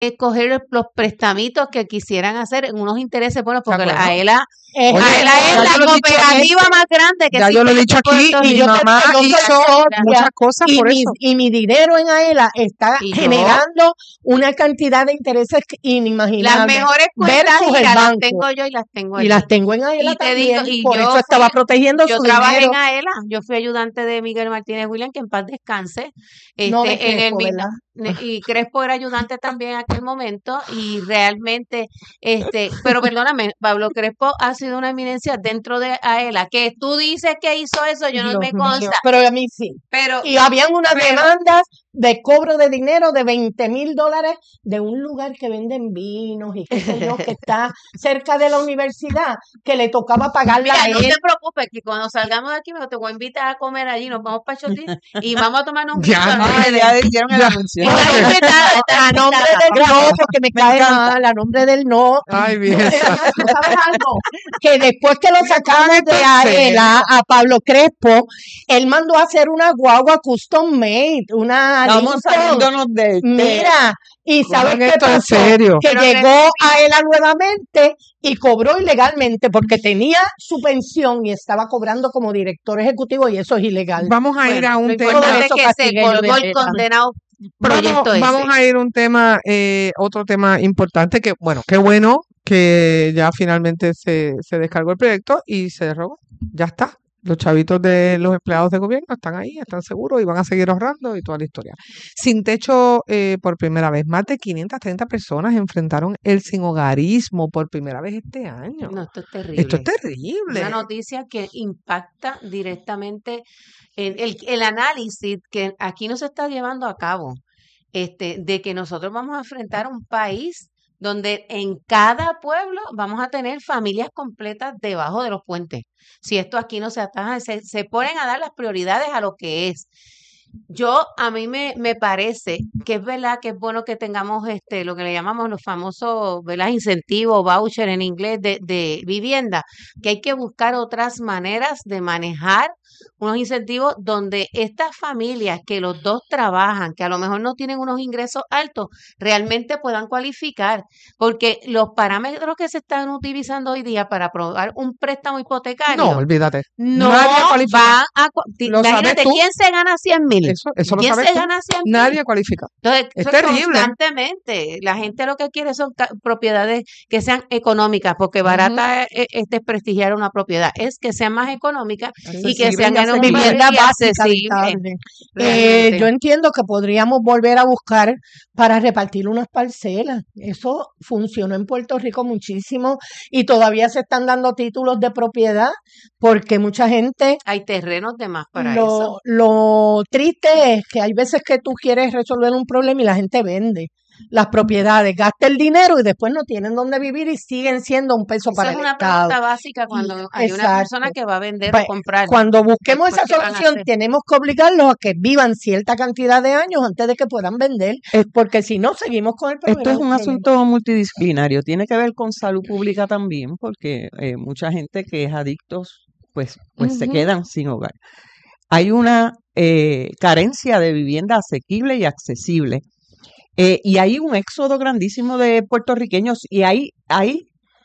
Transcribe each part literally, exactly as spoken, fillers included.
eh, coger los prestamitos que quisieran hacer en unos intereses buenos, porque ¿De la acuerdo? AELA, Eh, Oye, AELA es ya la yo lo he dicho cooperativa aquí, más grande que ya yo lo he existe dicho en aquí Puerto y y Rico. yo, te, mamá yo soy hizo socia muchas cosas y por mi, eso. y mi dinero en AELA está Y yo, generando una cantidad de intereses que- las inimaginables mejores cuentas, versus el mira, las banco. tengo yo y las tengo Y las allí. tengo en AELA Y te digo, también, y por eso yo fui, estaba protegiendo yo su trabajé dinero. en AELA, yo fui ayudante de Miguel Martínez William, que en paz descanse, No de este, en el Crespo, mismo, ¿verdad? y Crespo era ayudante también en aquel momento, y realmente, este, pero perdóname, Pablo Crespo ha sido una eminencia dentro de AELA, que tú dices que hizo eso, yo no Dios me mío, consta, pero a mí sí. pero, Y habían unas pero, demandas de cobro de dinero de veinte mil dólares de un lugar que venden vinos y qué sé yo, que está cerca de la universidad, que le tocaba pagarla mira, a no él. te preocupes, que cuando salgamos de aquí, me te voy a invitar a comer allí, nos vamos para Chotín y vamos a tomarnos un Ya, guiso a no, nombre Ah, de ya hicieron el ya. anuncio. Estás Ok. invitada, estás A nombre invitada. del no, porque me, Me cae encanta. mal, a nombre del no. Ay, Tú bien. sabes tú sabes algo, que después que lo sacamos de ¿En AELA a Pablo Crespo, él mandó a hacer una guagua custom made, una Estamos Lincoln. saliéndonos de, de Mira, y ¿sabes Cojan qué esto en pasó? serio. Que Pero llegó recibí- a ELA nuevamente y cobró ilegalmente porque tenía su pensión y estaba cobrando como director ejecutivo y eso es ilegal. Vamos a ir Bueno, a lo un tema. importante es eso que se castigué yo de colgó el AELA. condenado Vamos, proyecto vamos ese. a ir a un tema, eh, otro tema importante que, bueno, qué bueno que ya finalmente se, se descargó el proyecto y se derogó. Ya está. Los chavitos de los empleados de gobierno están ahí, están seguros y van a seguir ahorrando y toda la historia. Sin techo, eh, por primera vez, más de quinientas treinta personas enfrentaron el sinhogarismo por primera vez este año. No, esto es Esto es terrible. terrible. Una noticia que impacta directamente en el, el análisis que aquí no se está llevando a cabo, este, de que nosotros vamos a enfrentar un país donde en cada pueblo vamos a tener familias completas debajo de los puentes. Si esto aquí no se ataja, se, se ponen a dar las prioridades a lo que es. Yo, a mí me, me parece que es verdad que es bueno que tengamos este lo que le llamamos los famosos, ¿verdad? Incentivos, voucher en inglés de, de vivienda, que hay que buscar otras maneras de manejar unos incentivos donde estas familias que los dos trabajan, que a lo mejor no tienen unos ingresos altos, realmente puedan cualificar, porque los parámetros que se están utilizando hoy día para aprobar un préstamo No, hipotecario olvídate. no Nadie cualifica. van a... cua- ti- Lo sabes Imagínate, tú. ¿quién se gana cien mil? Eso, eso lo ¿Quién sabes se tú. gana cien mil? Nadie cualifica. Entonces, Es eso es terrible. constantemente. La gente lo que quiere son ca- propiedades que sean económicas, porque Ujú. barata es, es desprestigiar una propiedad. Es que sean más económicas y que accesibles sean y económicas asequibles. Vivienda y básica, accesibles. habitable. Eh, Realmente. yo entiendo que podríamos volver a buscar para repartir unas parcelas. Eso funcionó en Puerto Rico muchísimo y todavía se están dando títulos de propiedad porque mucha gente, Hay terrenos de más para eso. lo, lo triste es que hay veces que tú quieres resolver un problema y la gente vende las propiedades, gasta el dinero y después no tienen dónde vivir y siguen siendo un peso Esa para es el una Estado. pregunta básica Y- cuando hay una persona exacto. que va a vender o Pues, comprar. cuando busquemos Después, esa ¿qué van a solución, hacer? tenemos que obligarlos a que vivan cierta cantidad de años antes de que puedan vender, Es- porque si no, seguimos con el Esto es problema. un asunto multidisciplinario, tiene que ver con salud pública también, porque eh, mucha gente que es adictos, pues, pues se Ujú. quedan sin hogar. Hay una eh, carencia de vivienda asequible y accesible. Eh, y hay un éxodo grandísimo de puertorriqueños y hay, hay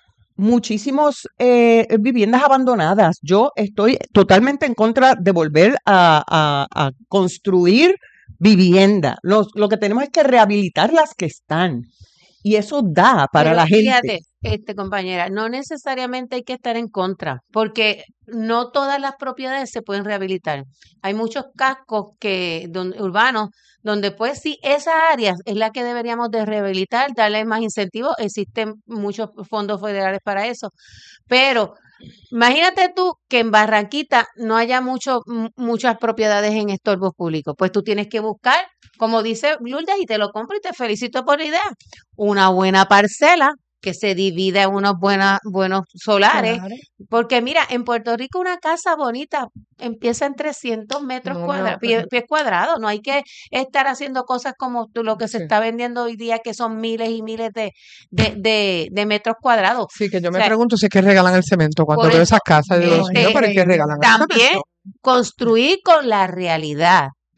muchísimas viviendas abandonadas. Yo estoy totalmente en contra de volver a, a- a construir vivienda. Lo, lo que tenemos es que rehabilitar las que están. Y eso da para Pero la gente. fíjate, este compañera, no necesariamente hay que estar en contra, porque no todas las propiedades se pueden rehabilitar. Hay muchos cascos que donde, urbanos donde pues sí, esa área es la que deberíamos de rehabilitar, darle más incentivos. Existen muchos fondos federales para eso, pero imagínate tú que en Barranquita no haya mucho, mu- muchas propiedades en estorbos públicos. Pues tú tienes que buscar, como dice Lourdes, y te lo compro y te felicito por la idea, una buena parcela que se divida en unos buena- buenos solares. Claro. Porque mira, en Puerto Rico una casa bonita empieza en trescientos metros No, no, cuadrados, pero- pies, cuadrados. No hay que estar haciendo cosas como tú- lo que se Sí. está vendiendo hoy día, que son miles y miles de, de, de, de metros cuadrados. Sí, que yo O me sea, pregunto si es que regalan el cemento. Cuando por veo eso, esas casas, digo, Dios mío, este, ¿pero es que regalan el también cemento? construir con la realidad.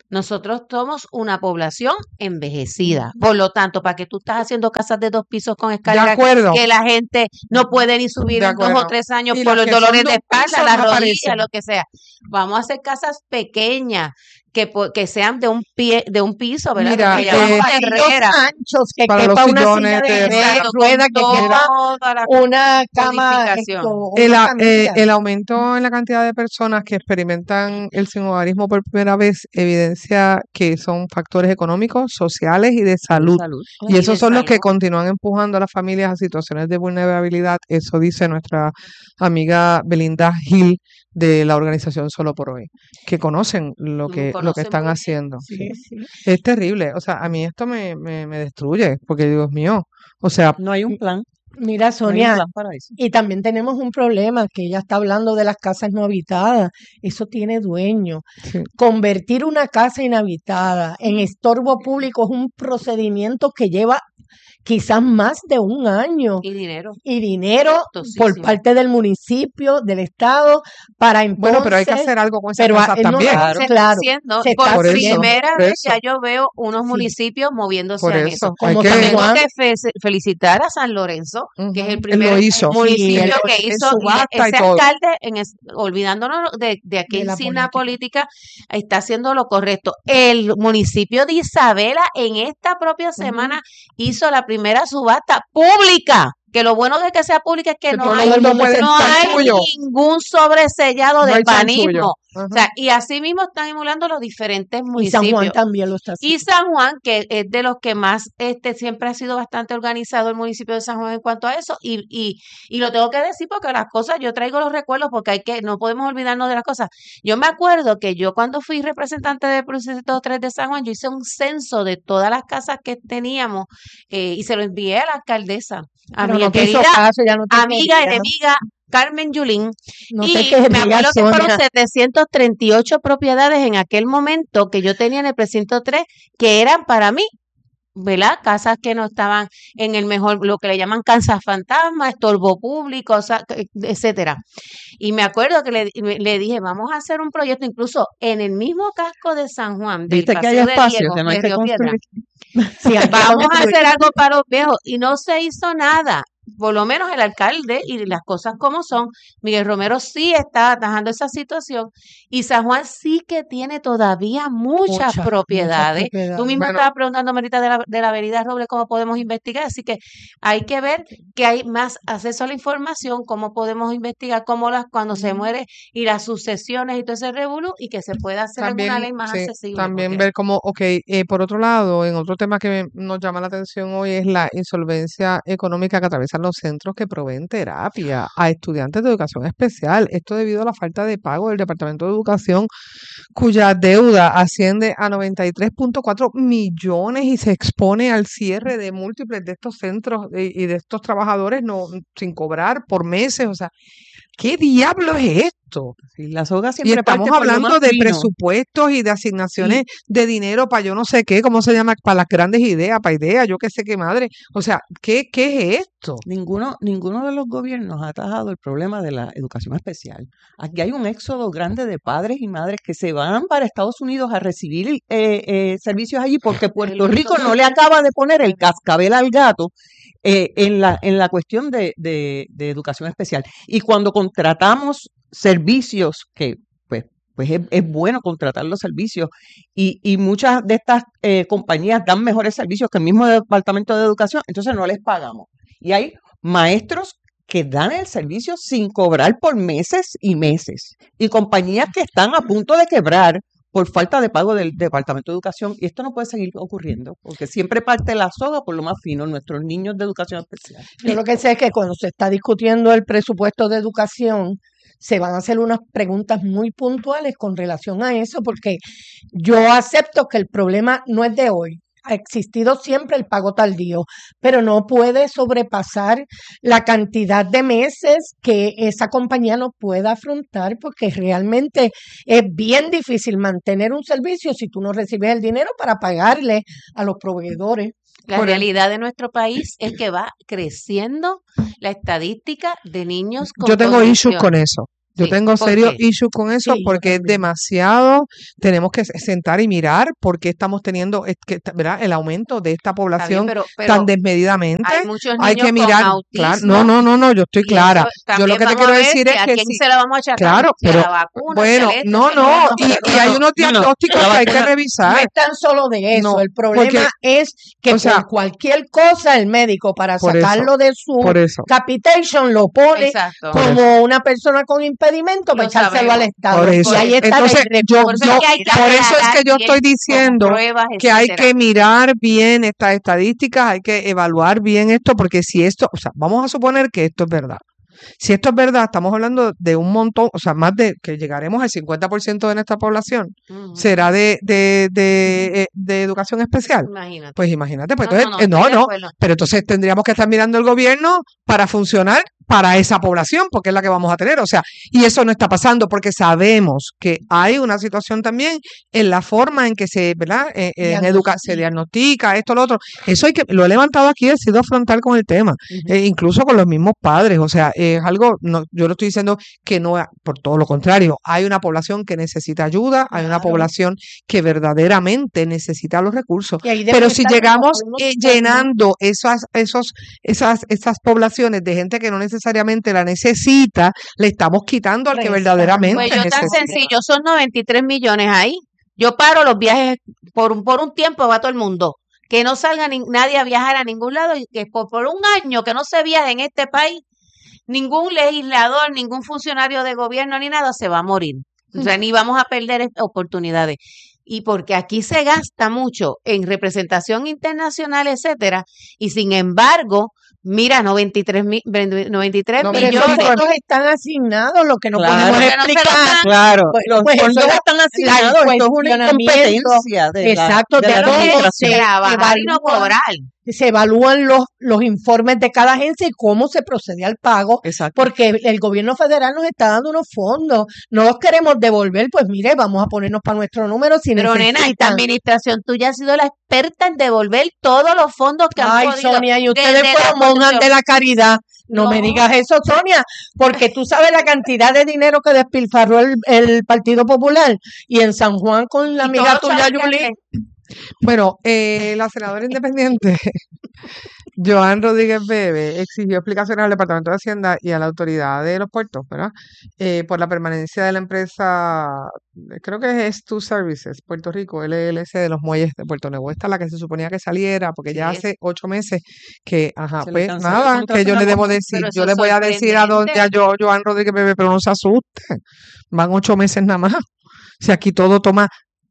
Nosotros somos una población envejecida. Por lo tanto, ¿para qué tú estás haciendo casas de dos pisos con De escaleras acuerdo, que la gente no puede ni subir de en dos o acuerdo. tres años Y por las los que son dolores dos de espalda, pisos las no rodillas, aparecen. lo que sea? Vamos a hacer casas pequeñas que, po- que sean de un pie, de un piso, ¿verdad? Lo Mira, que Y con llamamos eh, pasillos terrera. anchos, que para los quepa una sillones silla de de ruedas, Exacto, con rueda, que mira, quepa toda la una cama, codificación. esto, el, una a- eh, camilla. el aumento en la cantidad de personas que experimentan el sinhogarismo por primera vez evidencia que son factores económicos, sociales y de de salud. salud. Y Y esos de son los que salud. continúan empujando a las familias a situaciones de vulnerabilidad. Eso dice nuestra amiga Belinda Hill de la organización Solo por Hoy, que conocen lo Lo que, lo que conocen están muy bien. haciendo. Sí. Sí, sí. Es terrible. O sea, a mí esto me, me, me destruye, porque Dios mío, o sea, No hay un plan, Mira, no hay un Sonia, plan para eso. y también tenemos un problema, que ella está hablando de las casas no habitadas. Eso tiene dueño. sí. Convertir una casa inhabitada en estorbo público es un procedimiento que lleva quizás más de un año Y dinero, y dinero por costosísimo. parte del municipio, del estado, para Bueno, pero hay que entonces, hacer algo con esas pero a- casas eh, no, no, también. Claro. Se está claro, haciendo, se por está Por eso, haciendo. primera por vez eso. ya yo veo unos Sí, municipios moviéndose Por a eso, eso. hay como que, San Tengo Juan. que fe- felicitar a San Lorenzo, que es ujú, el él primer lo hizo Sí, municipio el, que en hizo, y le- subasta y ese todo. alcalde, en es- olvidándonos de, de de aquel la sin la política. política, está haciendo lo correcto. El municipio de Isabela en esta propia Ujú. semana hizo la primera subasta pública. Que lo bueno de que sea pública es que Que no todo el hay, Todo el mundo mundo puede se no hay chanchullo, ningún sobresellado no de hay chanchullo. panismo. O Ajá. sea, y así mismo están emulando los diferentes Y San Juan municipios. también lo está Y haciendo. San Juan, que es de los que más, este, siempre ha sido bastante organizado el municipio de San Juan en cuanto a eso, y, y, y lo tengo que decir porque las cosas, yo traigo los recuerdos porque hay que, no podemos olvidarnos de las cosas. Yo me acuerdo que yo cuando fui representante del Precinto tres de San Juan, yo hice un censo de todas las casas que teníamos, eh, y se lo envié a la alcaldesa, a Pero mi no te hizo querida caso, ya no te amiga, quería. enemiga, Carmen Yulín, No te y me quería, acuerdo que fueron Sonia. setecientas treinta y ocho propiedades en aquel momento que yo tenía en el precinto tres que eran para mí, ¿verdad? Casas que no estaban en el mejor, lo que le llaman casas fantasma, estorbo público, o sea, que- etcétera. Y me acuerdo que le, me- le dije, vamos a hacer un proyecto, incluso en el mismo casco de San Juan, del Viste que hay Paseo de espacio, Diego, que no hay de que Río Piedra. construir. Sí, hay que Vamos a construir. hacer algo para los viejos. Y no se hizo nada. Por lo menos el alcalde y las cosas como son. Miguel Romero sí está atajando esa situación. Y San Juan sí que tiene todavía muchas Muchas, muchas propiedades. Tú propiedades. mismo Bueno, estabas preguntando, Marita, de la, de la avenida Robles, cómo podemos investigar. Así que hay que ver que hay más acceso a la información, cómo podemos investigar, cómo las, cuando se muere y las sucesiones y todo ese revolú, y que se pueda hacer alguna también, ley más sí, accesible. también Porque ver cómo, ok, eh, por otro lado, en otro tema que me- nos llama la atención hoy es la insolvencia económica que atraviesan los centros que proveen terapia a estudiantes de educación especial. Esto debido a la falta de pago del Departamento de Educación, cuya deuda asciende a noventa y tres punto cuatro millones y se expone al cierre de múltiples de estos centros y, y de estos trabajadores no sin cobrar por meses. O sea, ¿qué diablo es esto? Sí, la soga Y siempre estamos parte por lo hablando más de fino. presupuestos y de Y asignaciones de dinero para yo no sé qué, ¿cómo se llama? Para las grandes ideas, para ideas, yo qué sé qué madre. O sea, ¿qué, qué es esto? ninguno, ninguno de los gobiernos ha atajado el problema de la educación especial. Aquí hay un éxodo grande de padres y madres que se van para Estados Unidos a recibir eh, eh, servicios allí porque el Puerto uso Rico no le social. acaba de poner el cascabel al gato eh, en la, en la cuestión de, de, de educación especial. Y cuando contratamos servicios, que pues, pues es, es bueno contratar los servicios, y, y muchas de estas eh, compañías dan mejores servicios que el mismo Departamento de Educación, entonces no les pagamos. Y hay maestros que dan el servicio sin cobrar por meses y meses, y compañías que están a punto de quebrar por falta de pago del Departamento de Educación, y esto no puede seguir ocurriendo, porque siempre parte la soga por lo más fino, nuestros niños de educación especial. Yo lo que sé es que cuando se está discutiendo el presupuesto de educación, se van a hacer unas preguntas muy puntuales con relación a eso, porque yo acepto que el problema no es de hoy. Ha existido siempre el pago tardío, pero no puede sobrepasar la cantidad de meses que esa compañía no pueda afrontar, porque realmente es bien difícil mantener un servicio si tú no recibes el dinero para pagarle a los proveedores. La Por el- realidad de nuestro país es que va creciendo la estadística de niños con Yo tengo issues condiciones. con eso. Yo Sí, tengo ¿por serios qué? issues con eso Sí, yo porque es también. demasiado, tenemos que se- sentar y mirar por qué estamos teniendo, es que, ¿verdad? El aumento de esta Está bien, población pero, tan pero hay desmedidamente. muchos Hay niños que con mirar, claro, no, autismo no, no, no, yo estoy y clara. eso Yo lo también que te vamos a quiero ver decir que es a que quién sí, se la vamos a achacar, claro, si a pero la vacuna, si bueno, al esto, no, si al no, otro. y, y No, hay no, unos no, no. diagnósticos La que hay que vacuna, No revisar. es tan solo de eso, No, el porque, problema es que o sea, por cualquier cosa el médico para por eso, sacarlo de su por eso, capitation lo pone Exacto, por eso, como una persona con impedimento para lo echárselo al sabemos. Estado. por Y eso. Por ahí eso, está el Entonces, yo, por eso es yo, que hay que por eso es aclarar que yo bien estoy con diciendo pruebas, que hay etcétera. que mirar bien estas estadísticas, hay que evaluar bien esto, porque si esto, o sea, vamos a suponer que esto es verdad. Si esto es verdad, estamos hablando de un montón, o sea, más de que llegaremos al cincuenta por ciento de nuestra población, Ujú. será de, de, de, eh, de educación especial. Imagínate. Pues imagínate, pues No, no, entonces, no, eh, estoy no, de no, acuerdo. pero entonces tendríamos que estar mirando el gobierno para funcionar para esa población, porque es la que vamos a tener, o sea, y eso no está pasando, porque sabemos que hay una situación también en la forma en que se, ¿verdad? Eh, en educa se Diagnostica. diagnostica esto, lo otro. Eso hay que, lo he levantado aquí, he sido frontal con el tema, Ujú. eh, incluso con los mismos padres, o sea, es algo, no, yo no estoy diciendo que no, por todo lo contrario, hay una población que necesita ayuda, hay una Claro. población que verdaderamente necesita los recursos, Y ahí deben pero si estar llegamos unos eh, fondos. llenando esas, esos, esas, esas poblaciones de gente que no necesariamente la necesita, le estamos quitando al que Prestando. verdaderamente Pues yo tan necesita. sencillo, son noventa y tres millones ahí. Yo paro los viajes por un, por un tiempo, va todo el mundo. Que no salga ni- nadie a viajar a ningún lado y que por, por un año que no se viaje en este país, ningún legislador, ningún funcionario de gobierno ni nada se va a morir. O sea, ni vamos a perder est- oportunidades. Y porque aquí se gasta mucho en representación internacional, etcétera, y sin embargo, mira, noventa y tres, mi- noventa y tres No, Pero esos millones. fondos están asignados, lo que no Claro, podemos que no se lo explicar. dan. claro, Pues, los pues eso fondos es están la- asignados, el esto es una cuestionamiento incompetencia de la, exacto de de la cómo Pero es se administración. trabajar y no evalúa, cobrar. se evalúan los, los informes de cada agencia y cómo se procede al pago, Exacto. porque el gobierno federal nos está dando unos fondos, no los queremos devolver, pues mire, vamos a ponernos para nuestro número si Pero nena, esta necesitan. administración tuya ha sido la experta en devolver todos los fondos que han Ay, podido. Sonia, y ustedes Desde la fueron monjas construcción. de la caridad. No, me No. digas eso, Sonia, porque tú sabes la cantidad de dinero que despilfarró el, el Partido Popular y en San Juan con la Y amiga todos los tuya, chavos que Yuli. hacen. Bueno, eh, la senadora independiente, Joan Rodríguez Bebe, exigió explicaciones al Departamento de Hacienda y a la autoridad de los puertos, ¿verdad? Eh, por la permanencia de la empresa, eh, creo que es Two Services, Puerto Rico, L L C, de los muelles de Puerto Nuevo. Esta es la que se suponía que saliera, porque ya Sí. hace ocho meses que, ajá, Se le pues canceló el nada, contrato que yo en le debo agosto. decir, Pero yo eso le es voy a decir a, don, a sorprendente. Jo- Joan Rodríguez Bebe, pero no se asuste, van ocho meses nada más. Si aquí todo toma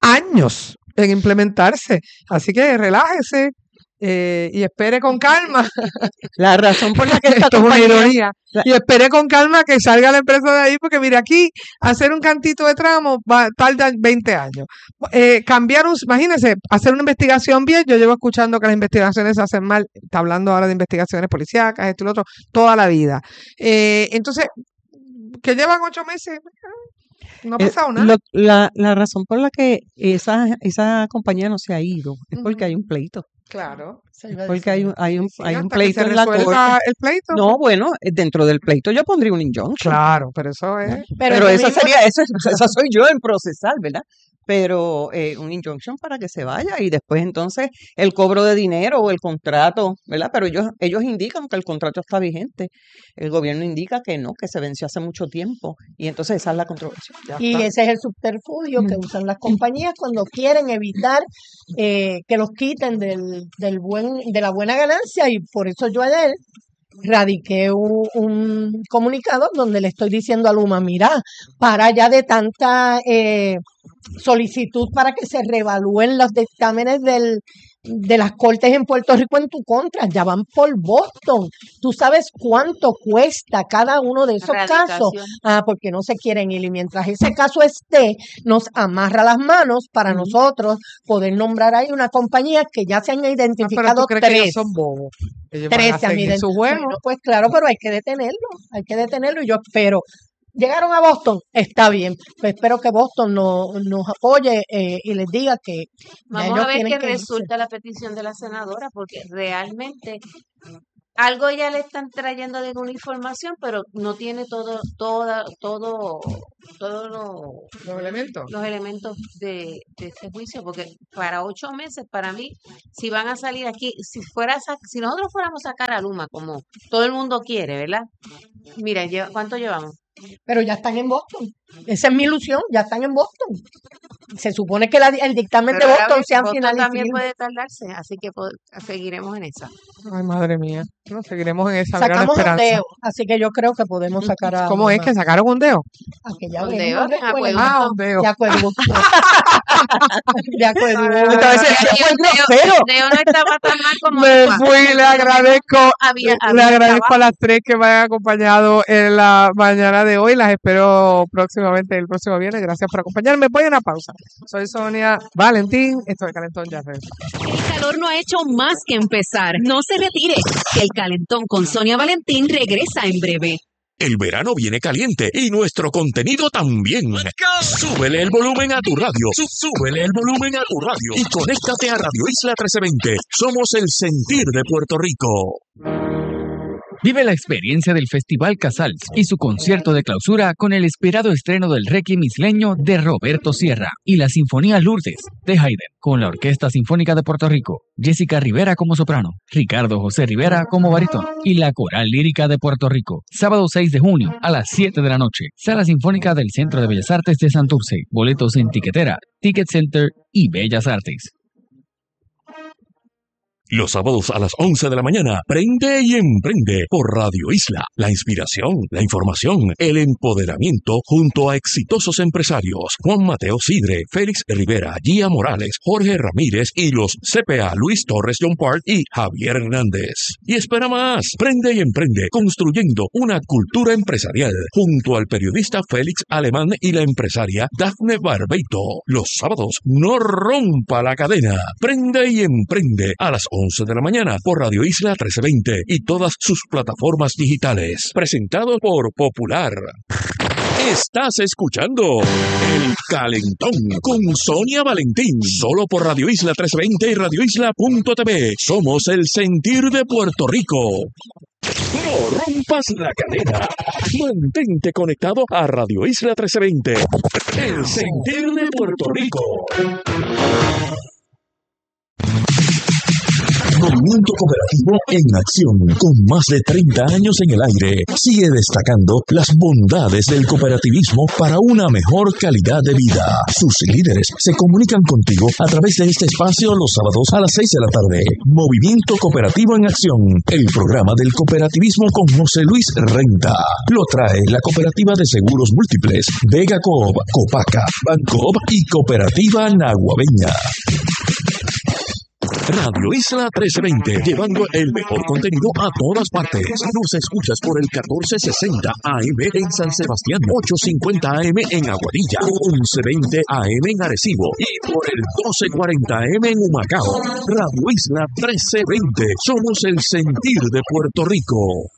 años en implementarse. Así que relájese eh, y espere con calma. La razón por la que esta Esto es una compañía, ironía. la- Y espere con calma que salga la empresa de ahí, porque mire, aquí hacer un cantito de tramo va, tarda veinte años. Eh, cambiar un, imagínense, hacer una investigación bien, yo llevo escuchando que las investigaciones se hacen mal, está hablando ahora de investigaciones policíacas, esto y lo otro, toda la vida. Eh, entonces, que llevan ocho meses, no ha eh, pasado nada. lo- la, la razón por la que esa, esa compañía no se ha ido es porque Ujú. hay un pleito. Claro. Se iba a Porque hay decir. un, hay un, Sí, hay un hasta que pleito se en la resuelva corte. el pleito. No, bueno, eh, dentro del pleito yo pondría un injunction. Claro, pero eso es. Pero, Pero el esa domingo- sería, eso, es- esa soy yo en procesar, ¿verdad? Pero eh, un injunction para que se vaya y después entonces el cobro de dinero o el contrato, ¿verdad? Pero ellos, ellos indican que el contrato está vigente. El gobierno indica que no, que se venció hace mucho tiempo. Y entonces esa es la controversia. Ya Y está. ese es el subterfugio que Mm. usan las compañías cuando quieren evitar eh, que los quiten del, del buen, de la buena ganancia. Y por eso yo ayer radiqué un, un comunicado donde le estoy diciendo a Luma, mira, para ya de tanta eh, solicitud para que se reevalúen los dictámenes del, de las cortes en Puerto Rico en tu contra, ya van por Boston. ¿Tú sabes cuánto cuesta cada uno de esos casos? Radicación. Ah, porque no se quieren ir. Y mientras ese caso esté, nos amarra las manos para Ujú. nosotros poder nombrar ahí una compañía que ya se han Ah, pero identificado tú crees que ellos tres. son bobos. Ellos van Tres a se han seguir ident- su juego. Bueno, pues claro, pero hay que detenerlo, hay que detenerlo y yo espero. Llegaron a Boston, está bien, pues espero que Boston no, nos apoye eh, y les diga que ya Vamos ellos a ver tienen qué que irse. resulta la petición de la senadora, porque realmente algo ya le están trayendo de alguna información, pero no tiene todo, toda, todo, todos los, Los elementos. los elementos de, de este juicio, porque para ocho meses, para mí, si van a salir aquí, si fuera a sac- si nosotros fuéramos a sacar a Luma, como todo el mundo quiere, ¿verdad? Mira, lleva- ¿cuánto llevamos? Pero ya están en Boston. Esa es mi ilusión, ya están en Boston. Se supone que la- el dictamen Pero de ahora Boston sea Boston final y también firme. puede tardarse, así que po- seguiremos en esa. Ay, madre mía. No, seguiremos en esa. Mira la Sacamos esperanza. ondeo, así que yo creo que podemos sacar a ¿Cómo es Luma. que sacaron un dedo? Aquella vez, Ondeo, ¿no en recuerdas? acueducto. Ah, un dedo. De acueducto. De acueducto. Entonces, Eso fue Deo, grosero. Deo no estaba tan mal como me Luma. fui, le Por lo menos agradezco, había, le había agradezco a trabajo. las tres que me han acompañado en la mañana de hoy. Las espero próximamente el próximo viernes. Gracias por acompañarme. Voy a una pausa. Soy Sonia Valentín. Esto es Calentón, ya regreso. El calor no ha hecho más que empezar. No se retire. El calentón con Sonia Valentín regresa en breve. El verano viene caliente y nuestro contenido también. Súbele el volumen a tu radio. Sú- Súbele el volumen a tu radio. Y conéctate a Radio Isla trece veinte. Somos el sentir de Puerto Rico. Vive la experiencia del Festival Casals y su concierto de clausura con el esperado estreno del Requiem isleño de Roberto Sierra y la Sinfonía Lourdes de Haydn con la Orquesta Sinfónica de Puerto Rico, Jessica Rivera como soprano, Ricardo José Rivera como barítono y la Coral Lírica de Puerto Rico. Sábado seis de junio a las siete de la noche. Sala Sinfónica del Centro de Bellas Artes de Santurce. Boletos en Tiquetera, Ticket Center y Bellas Artes. Los sábados a las once de la mañana, prende y emprende por Radio Isla. La inspiración, la información, el empoderamiento junto a exitosos empresarios. Juan Mateo Sidre, Félix Rivera, Gia Morales, Jorge Ramírez y los C P A Luis Torres John Park y Javier Hernández. Y espera más, prende y emprende construyendo una cultura empresarial junto al periodista Félix Alemán y la empresaria Dafne Barbeito. Los sábados, no rompa la cadena. Prende y emprende a las once de la mañana por Radio Isla trece veinte y todas sus plataformas digitales. Presentado por Popular. Estás escuchando El Calentón con Sonia Valentín. Solo por Radio Isla trece veinte y radio isla punto t v. Somos el sentir de Puerto Rico. No rompas la cadena. Mantente conectado a Radio Isla trece veinte. El sentir de Puerto Rico. Movimiento Cooperativo en acción, con más de treinta años en el aire, sigue destacando las bondades del cooperativismo para una mejor calidad de vida. Sus líderes se comunican contigo a través de este espacio los sábados a las seis de la tarde. Movimiento Cooperativo en acción, el programa del cooperativismo con José Luis Renta. Lo trae la Cooperativa de Seguros Múltiples, Vega Coop, Copaca, Bancoop y Cooperativa Naguabeña. Radio Isla trece veinte, llevando el mejor contenido a todas partes. Nos escuchas por el catorce sesenta A M en San Sebastián, ochocientos cincuenta A M en Aguadilla, once veinte A M en Arecibo y por el doce cuarenta A M en Humacao. Radio Isla trece veinte, somos el sentir de Puerto Rico.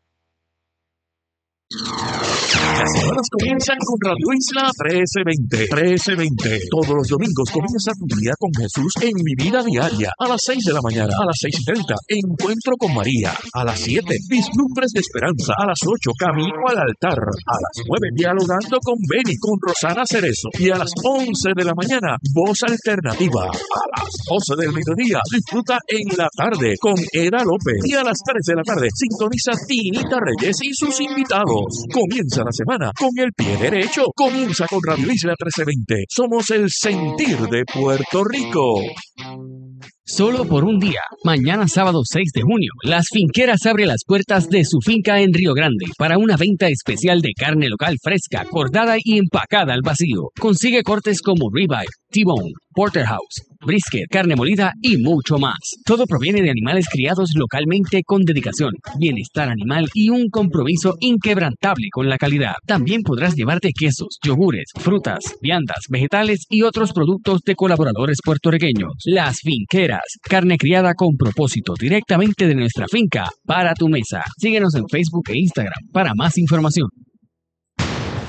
Las semanas comienzan con Radio Isla trece veinte. trece veinte. Todos los domingos comienza tu día con Jesús en Mi Vida Diaria. A las seis de la mañana, a las seis y treinta, Encuentro con María. A las siete, Vislumbres de Esperanza. A las ocho, Camino al Altar. A las nueve, Dialogando con Beni, con Rosana Cerezo. Y a las once de la mañana, Voz Alternativa. A las doce del mediodía, disfruta En la Tarde con Eda López. Y a las tres de la tarde, sintoniza Tinita Reyes y sus invitados. Comienza la semana con el pie derecho. Comienza con Radio Isla trece veinte. Somos el sentir de Puerto Rico. Solo por un día, mañana sábado seis de junio, Las Finqueras abre las puertas de su finca en Río Grande para una venta especial de carne local fresca, cordada y empacada al vacío. Consigue cortes como ribeye, T-bone, porterhouse, brisket, carne molida y mucho más. Todo proviene de animales criados localmente con dedicación, bienestar animal y un compromiso inquebrantable con la calidad. También podrás llevarte quesos, yogures, frutas, viandas, vegetales y otros productos de colaboradores puertorriqueños. Las Finqueras, carne criada con propósito directamente de nuestra finca para tu mesa. Síguenos en Facebook e Instagram para más información.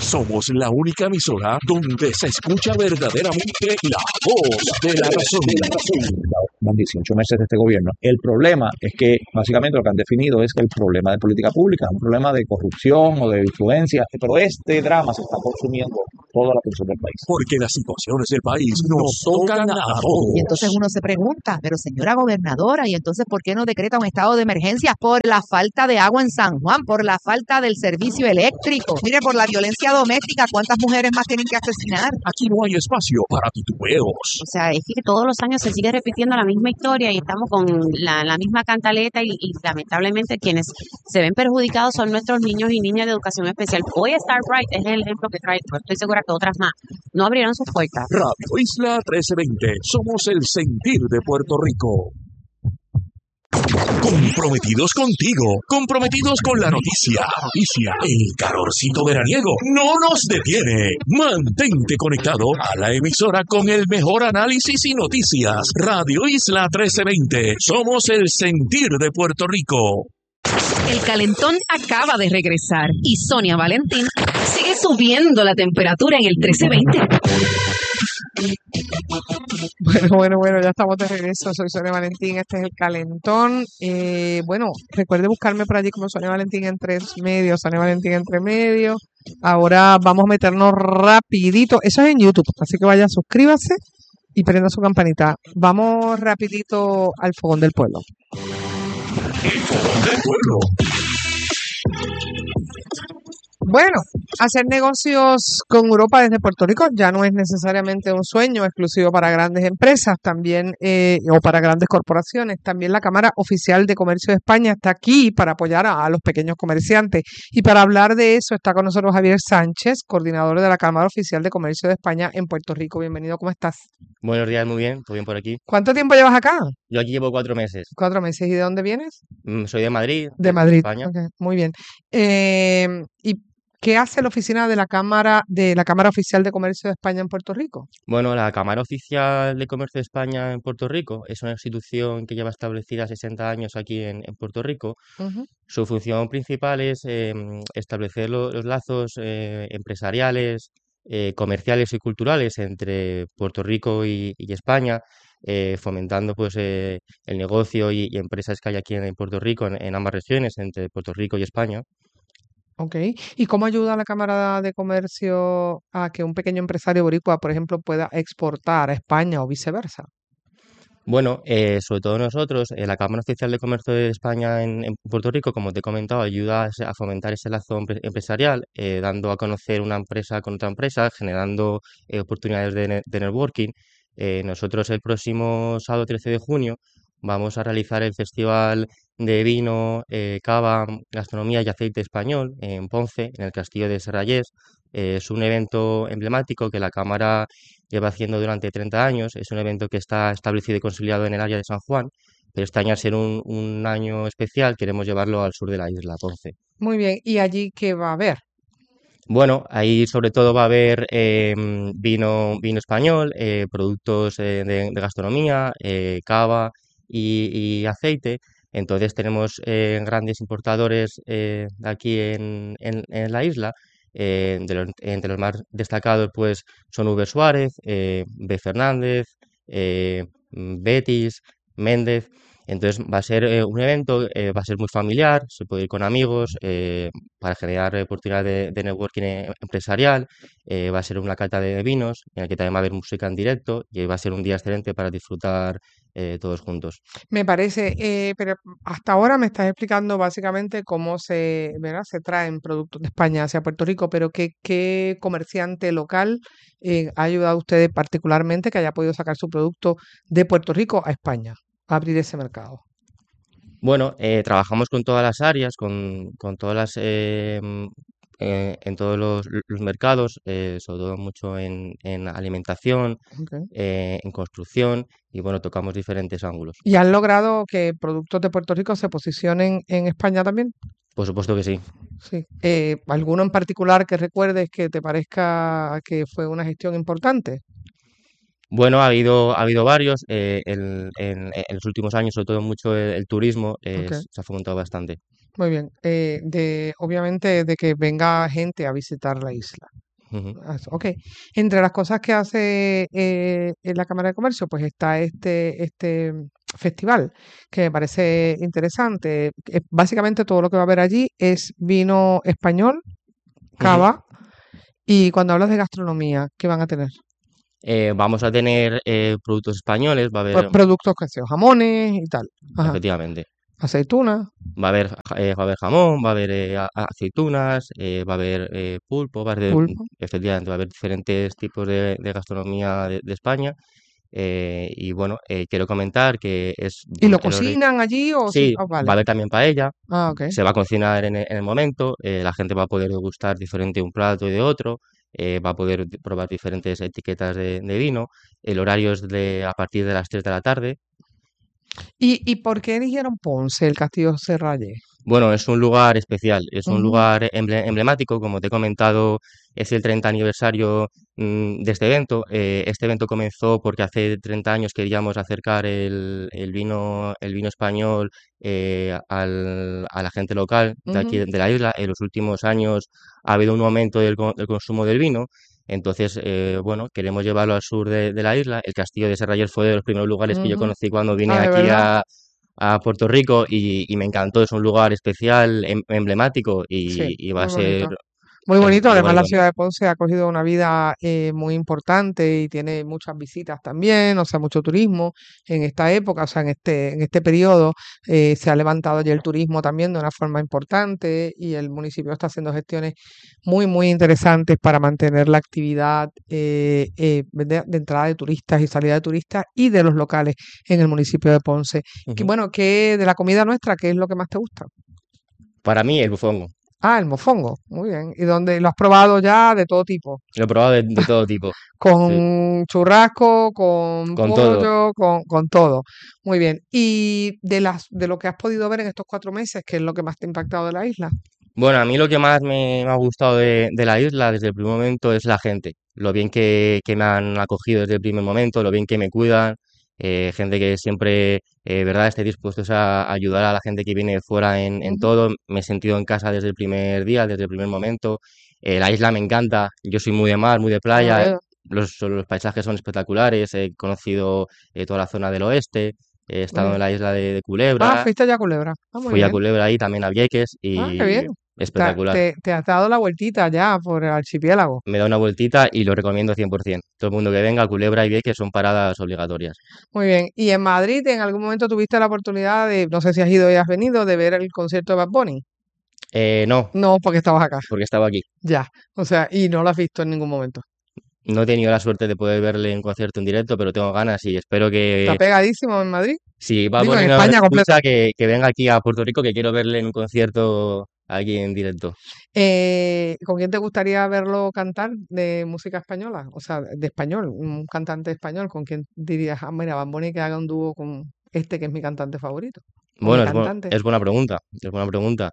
Somos la única emisora donde se escucha verdaderamente la voz de la razón. Más dieciocho meses de este gobierno. El problema es que básicamente lo que han definido es que el problema de política pública es un problema de corrupción o de influencia, pero este drama se está consumiendo toda la atención del país. Porque las situaciones del país nos tocan a todos. Y entonces uno se pregunta, pero señora gobernadora, ¿y entonces por qué no decreta un estado de emergencia? Por la falta de agua en San Juan, por la falta del servicio eléctrico, mire, por la violencia doméstica, ¿cuántas mujeres más tienen que asesinar? Aquí no hay espacio para titubeos. O sea, es que todos los años se sigue repitiendo la misma historia y estamos con la, la misma cantaleta y, y lamentablemente quienes se ven perjudicados son nuestros niños y niñas de educación especial. Hoy Starbright es el ejemplo que trae, pero estoy segura que otras más no abrieron sus puertas. Radio Isla trece veinte, somos el sentir de Puerto Rico. Comprometidos contigo, comprometidos con la noticia. La noticia, el calorcito veraniego no nos detiene. Mantente conectado a la emisora con el mejor análisis y noticias. Radio Isla trece veinte, somos el sentir de Puerto Rico. El calentón acaba de regresar y Sonia Valentín sigue subiendo la temperatura en el trece veinte. Bueno, bueno, bueno, ya estamos de regreso. Soy Sonia Valentín, este es el calentón. Eh, bueno, recuerde buscarme por allí como Sonia Valentín entre medios, Sonia Valentín entre medios. Ahora vamos a meternos rapidito. Eso es en YouTube, así que vaya, suscríbase y prenda su campanita. Vamos rapidito al Fogón del Pueblo. El Fogón del Pueblo. Bueno, hacer negocios con Europa desde Puerto Rico ya no es necesariamente un sueño exclusivo para grandes empresas, también eh, o para grandes corporaciones. También la Cámara Oficial de Comercio de España está aquí para apoyar a, a los pequeños comerciantes. Y para hablar de eso está con nosotros Javier Sánchez, coordinador de la Cámara Oficial de Comercio de España en Puerto Rico. Bienvenido, ¿cómo estás? Buenos días, muy bien, todo bien por aquí. ¿Cuánto tiempo llevas acá? Yo aquí llevo cuatro meses. Cuatro meses. ¿Y de dónde vienes? Mm, Soy de Madrid, De de Madrid. España. Ok, muy bien. Eh, ¿y qué hace la oficina de la Cámara de la Cámara Oficial de Comercio de España en Puerto Rico? Bueno, la Cámara Oficial de Comercio de España en Puerto Rico es una institución que lleva establecida sesenta años aquí en, en Puerto Rico. Ujú. Su función principal es eh, establecer lo- los lazos eh, empresariales, eh, comerciales y culturales entre Puerto Rico y, y España, eh, fomentando pues eh, el negocio y, y empresas que hay aquí en, en Puerto Rico, en, en ambas regiones, entre Puerto Rico y España. Ok. ¿Y cómo ayuda a la Cámara de Comercio a que un pequeño empresario boricua, por ejemplo, pueda exportar a España o viceversa? Bueno, eh, sobre todo nosotros, eh, la Cámara Oficial de Comercio de España en, en Puerto Rico, como te he comentado, ayuda a, ese- a fomentar ese lazo empre- empresarial, eh, dando a conocer una empresa con otra empresa, generando eh, oportunidades de, ne- de networking. Eh, nosotros el próximo sábado trece de junio vamos a realizar el Festival de Vino, eh, Cava, Gastronomía y Aceite Español en Ponce, en el Castillo de Serrallés. Eh, es un evento emblemático que la Cámara lleva haciendo durante treinta años. Es un evento que está establecido y consolidado en el área de San Juan, pero este año, al ser un, un año especial, queremos llevarlo al sur de la isla, Ponce. Muy bien. ¿Y allí qué va a haber? Bueno, ahí sobre todo va a haber eh, vino, vino español, eh, productos eh, de, de gastronomía, eh, cava y, y aceite. Entonces tenemos eh, grandes importadores eh, aquí en, en- en la isla. Eh, de los- entre los más destacados pues son V. Suárez, eh, B. Fernández, eh, mm, Betis, Méndez. Entonces va a ser eh, un evento, eh, va a ser muy familiar, se puede ir con amigos, eh, para generar oportunidades de, de networking eh, empresarial. Eh, va a ser una cata de vinos en la que también va a haber música en directo y va a ser un día excelente para disfrutar eh, todos juntos. Me parece, eh, pero hasta ahora me estás explicando básicamente cómo se, ¿verdad? Se traen productos de España hacia Puerto Rico, pero ¿qué, qué comerciante local eh, ha ayudado a ustedes particularmente que haya podido sacar su producto de Puerto Rico a España, a abrir ese mercado? Bueno, eh, trabajamos con todas las áreas, con, con todas las, eh, mm, eh, en todos los, los mercados, eh, sobre todo mucho en, en alimentación, Ok. eh, en construcción y bueno, tocamos diferentes ángulos. ¿Y han logrado que productos de Puerto Rico se posicionen en España también? Por supuesto que sí. Sí. Eh, ¿alguno en particular que recuerdes que te parezca que fue una gestión importante? Bueno, ha habido, ha habido varios. eh, el- en, en los últimos años, sobre todo mucho el, el turismo, eh, Ok, se ha fomentado bastante. muy bien. Eh, de, obviamente de que venga gente a visitar la isla. Ujú. Ah, Ok, entre las cosas que hace eh, en la Cámara de Comercio, pues está este, este festival que me parece interesante. Eh, Básicamente todo lo que va a haber allí es vino español, Ujú. cava, y cuando hablas de gastronomía, ¿qué van a tener? Eh, vamos a tener eh, productos españoles, va a Pro- haber, productos que sean jamones y tal. Ajá, efectivamente, aceituna, va a haber, ja- eh, va a haber jamón, va a haber eh, a- a- aceitunas, eh, va a haber eh, pulpo, va a haber, pulpo. efectivamente, va a haber diferentes tipos de, de gastronomía de, de España. eh, y bueno, eh, quiero comentar que es ¿Y lo el ori- cocinan allí o sí? sí, Ah, va a vale. haber también paella, Ah, ok. se va a cocinar en el, en el momento, eh, la gente va a poder degustar diferente un plato y de otro, eh, va a poder di- probar diferentes etiquetas de, de vino. El horario es de a partir de las tres de la tarde. ¿Y, y por qué eligieron Ponce, el Castillo Serrallés? Bueno, es un lugar especial, es un Ujú, lugar emble- emblemático, como te he comentado, es el treinta aniversario mm, de este evento. Eh, este evento comenzó porque hace treinta años queríamos acercar el, el vino, el vino español eh, al- a la gente local de aquí ujú. de la isla. En los últimos años ha habido un aumento del, co- del consumo del vino. Entonces, eh, bueno, queremos llevarlo al sur de, de la isla. El castillo de Serralles fue de los primeros lugares que yo Ujú. conocí cuando vine Ah, ¿de aquí verdad? a, a Puerto Rico y, y me encantó. Es un lugar especial, em- emblemático Sí, y, y va a muy ser bonito. Muy el, bonito. el Además, lugar la idóneo. ciudad de Ponce ha cogido una vida eh, muy importante y tiene muchas visitas también, o sea, mucho turismo en esta época, o sea, en este, en este periodo eh, se ha levantado ya el turismo también de una forma importante y el municipio está haciendo gestiones muy, muy interesantes para mantener la actividad eh, eh, de, de entrada de turistas y salida de turistas y de los locales en el municipio de Ponce. Que, Ujú. bueno, ¿qué de la comida nuestra, qué es lo que más te gusta? Para mí, el bufongo. Ah, el mofongo, muy bien. ¿Y dónde lo has probado ya de todo tipo? Lo he probado de, de todo tipo. Sí, Con churrasco, con con todo. pollo, con, con todo. Muy bien. ¿Y de las, de lo que has podido ver en estos cuatro meses, qué es lo que más te ha impactado de la isla? Bueno, a mí lo que más me, me ha gustado de, de la isla desde el primer momento es la gente. Lo bien que, que me han acogido desde el primer momento, lo bien que me cuidan. eh, gente que siempre, eh, ¿verdad?, esté dispuestos a ayudar a la gente que viene de fuera en, en Ujú, todo. Me he sentido en casa desde el primer día, desde el primer momento. Eh, la isla me encanta. Yo soy muy de mar, muy de ya playa. veo. Los, los paisajes son espectaculares. He conocido eh, toda la zona del oeste. He Muy estado en bien. la isla de, de Ah, Culebra. fuiste ya a Culebra. Ah, muy Fui a bien. Culebra ahí, también a Vieques Ah, qué y bien. Te, espectacular. te, te has dado la vueltita ya por el archipiélago. Me da una vueltita y lo recomiendo cien por ciento. Todo el mundo que venga, Culebra y Vieques son paradas obligatorias. Muy bien. ¿Y en Madrid en algún momento tuviste la oportunidad de, no sé si has ido y has venido, de ver el concierto de Bad Bunny? Eh, no, No, porque estabas acá. porque estaba aquí. Ya. O sea, y no lo has visto en ningún momento. No he tenido la suerte de poder verle en concierto en directo, pero tengo ganas y espero Está que pegadísimo en Madrid. si va a Digo, en poner una España completa. escucha, que, que venga aquí a Puerto Rico, que quiero verle en un concierto aquí en directo. Eh, ¿con quién te gustaría verlo cantar de música española? O sea, de español, un cantante español. ¿Con quién dirías, ah, mira, Bad Bunny que haga un dúo con este que es mi cantante favorito? O mi Bueno, es, bu- cantante. es buena pregunta, es buena pregunta.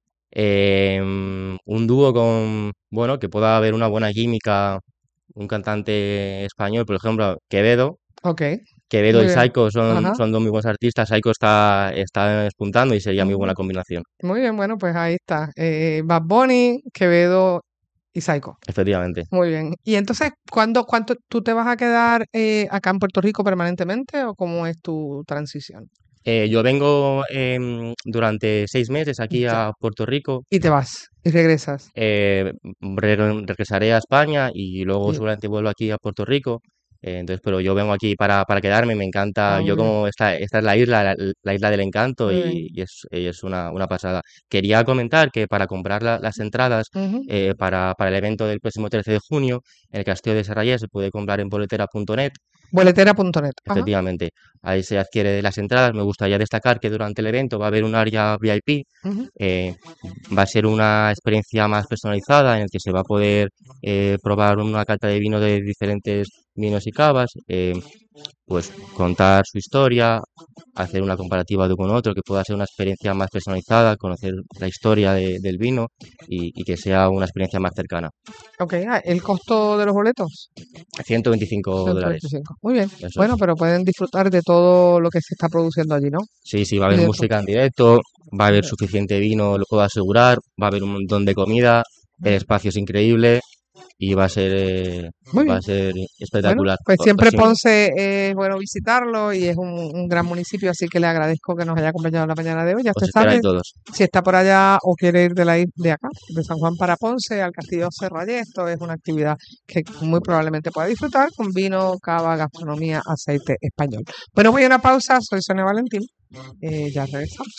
Eh, un dúo con, bueno, que pueda haber una buena química, un cantante español, por ejemplo, Quevedo. Ok, Quevedo muy y bien. Saiko son, Ajá. son dos muy buenos artistas. Saiko está, está despuntando y sería muy Ujú. buena combinación, Muy bien, bueno, pues ahí está. Eh, Bad Bunny, Quevedo y Saiko. efectivamente. Muy bien. Y entonces, ¿cuándo, cuánto tú te vas a quedar eh, acá en Puerto Rico permanentemente o cómo es tu transición? Eh, yo vengo em, durante seis meses aquí Ya. a Puerto Rico. Y te vas y regresas. eh, re- regresaré a España y luego Y- seguramente vuelvo aquí a Puerto Rico. eh, entonces, pero yo vengo aquí para, para quedarme. Me encanta. Ah, Yo muy bien. como esta, esta es la isla, la, la isla del encanto Muy y, bien. y es, y es una, una pasada. Quería comentar que para comprar la- las entradas Ujú. eh, para, para el evento del próximo trece de junio, en el Castillo de Serrallés se puede comprar en boletera punto net. Boletera punto net. Ajá. Efectivamente, ahí se adquiere las entradas. Me gustaría destacar que durante el evento va a haber un área V I P. Ujú. eh, va a ser una experiencia más personalizada en el que se va a poder eh, probar una cata de vino de diferentes vinos y cavas, eh, pues contar su historia, hacer una comparativa de uno con otro, que pueda ser una experiencia más personalizada, conocer la historia de- del vino y, y que sea una experiencia más cercana. Ok, ah, ¿el costo de los boletos? ciento veinticinco dólares. ciento veinticinco. Muy bien. Eso Bueno, es. pero pueden disfrutar de todo lo que se está produciendo allí, ¿no? Sí, sí, va a Y haber de- música en directo, va a haber suficiente vino, lo puedo asegurar, va a haber un montón de comida, el espacio es increíble y va a ser, eh, Muy va bien. a ser Bueno, espectacular. pues O- siempre os invito. Ponce es bueno visitarlo y es un, un gran municipio, así que le agradezco que nos haya acompañado en la mañana de hoy. Ya Os usted espero ahí sabe, todos. si está por allá o quiere ir de la is- de acá, de San Juan para Ponce, al Castillo Cerro esto es una actividad que muy probablemente pueda disfrutar con vino, cava, gastronomía, aceite español. Bueno, voy a una pausa. Soy Sonia Valentín. Eh, ya regresamos.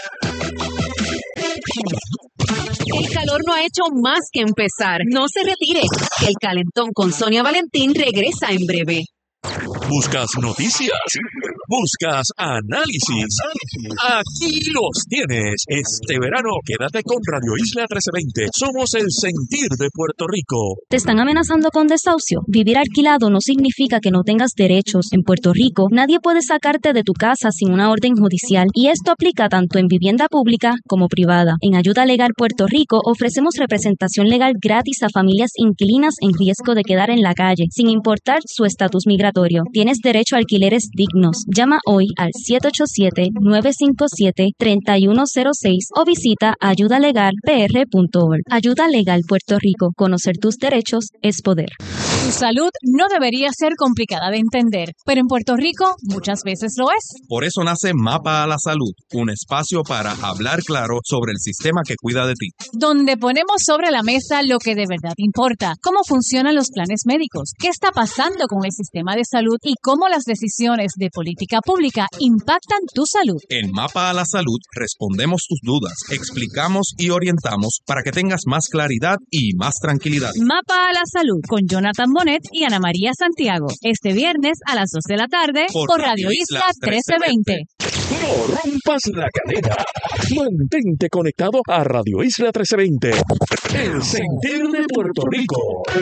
El calor no ha hecho más que empezar. No se retire. El calentón con Sonia Valentín regresa en breve. ¿Buscas noticias? ¿Buscas análisis? Aquí los tienes. Este verano quédate con Radio Isla trece veinte. Somos el sentir de Puerto Rico. ¿Te están amenazando con desahucio? Vivir alquilado no significa que no tengas derechos. En Puerto Rico, nadie puede sacarte de tu casa sin una orden judicial y esto aplica tanto en vivienda pública como privada. En Ayuda Legal Puerto Rico ofrecemos representación legal gratis a familias inquilinas en riesgo de quedar en la calle, sin importar su estatus migratorio. Tienes derecho a alquileres dignos. Llama hoy al siete ocho siete, nueve cinco siete, tres uno cero seis o visita ayuda legal p r punto org. Ayuda Legal Puerto Rico. Conocer tus derechos es poder. Tu salud no debería ser complicada de entender, pero en Puerto Rico muchas veces lo es. Por eso nace Mapa a la Salud, un espacio para hablar claro sobre el sistema que cuida de ti. Donde ponemos sobre la mesa lo que de verdad importa, cómo funcionan los planes médicos, qué está pasando con el sistema de salud y cómo las decisiones de política pública impactan tu salud. En Mapa a la Salud respondemos tus dudas, explicamos y orientamos para que tengas más claridad y más tranquilidad. Mapa a la Salud con Jonathan Bonet y Ana María Santiago. Este viernes a las dos de la tarde por, por Radio Isla trece veinte. No rompas la cadena. Mantente conectado a Radio Isla trece veinte. El sentir de Puerto Rico.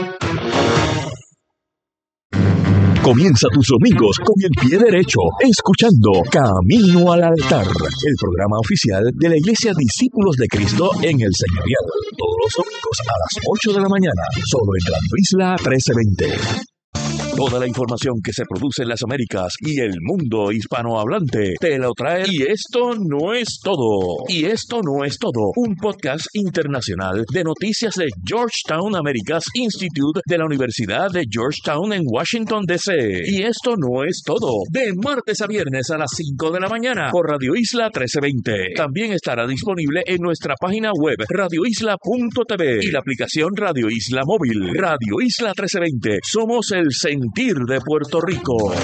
Comienza tus domingos con el pie derecho, escuchando Camino al Altar, el programa oficial de la Iglesia Discípulos de Cristo en el Señorial. Todos los domingos a las ocho de la mañana, solo en Radio Isla trece veinte. Toda la información que se produce en las Américas y el mundo hispanohablante te lo trae. Y esto no es todo. Y esto no es todo. Un podcast internacional de noticias de Georgetown Americas Institute de la Universidad de Georgetown en Washington, D C Y esto no es todo. De martes a viernes a las cinco de la mañana por Radio Isla trece veinte. También estará disponible en nuestra página web radio isla punto t v y la aplicación Radio Isla Móvil. Radio Isla trece veinte. Somos el sentir de Puerto Rico.